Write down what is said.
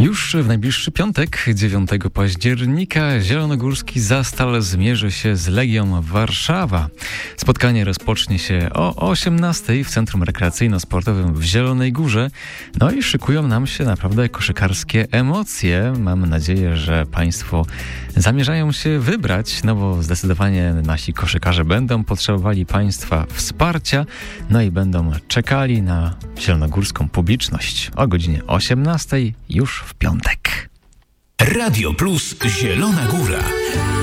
Już w najbliższy piątek, 9 października, zielonogórski Zastal zmierzy się z Legią Warszawa. Spotkanie rozpocznie się o 18 w Centrum Rekreacyjno-Sportowym w Zielonej Górze. No i szykują nam się naprawdę koszykarskie emocje. Mam nadzieję, że Państwo zamierzają się wybrać, no bo zdecydowanie nasi koszykarze będą potrzebowali Państwa wsparcia, no i będą czekali na zielonogórską publiczność o godzinie 18 już w piątek. Radio Plus Zielona Góra.